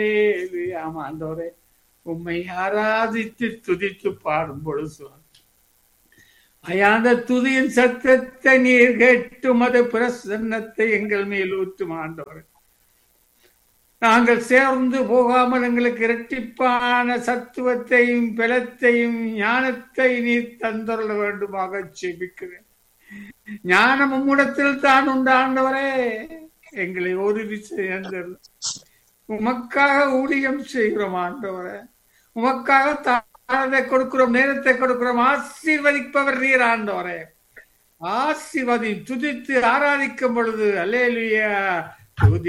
ஆமாண்டவரே, உம்மை ஆராதித்து துதித்து பாடும் பொழுது அந்த துதியின் சத்தத்தை நீர் கேட்டும் அது பிரசன்னத்தை எங்கள் மேல் ஊற்றும் ஆண்டவரே. நாங்கள் சேர்ந்து போகாமல் எங்களுக்கு இரட்டிப்பான சத்துவத்தையும் பலத்தையும் ஞானத்தை நீர் தந்தருள வேண்டுமாக ஜெபிக்கிறேன். ஞானம் உம்மிடத்தில் தான் உண்டு ஆண்டவரே. எங்களை ஒரு விஷயம் உமக்காக ஊழியம் செய்கிறோம் ஆண்டவரே. உமக்காக தாளத்தை கொடுக்கிறோம், நேரத்தை கொடுக்கிறோம். ஆசீர்வதிப்பவர் நீர் ஆண்டவரே. ஆசீர்வதி துதித்து ஆராதிக்கும் பொழுது அல்லேலூயா துதி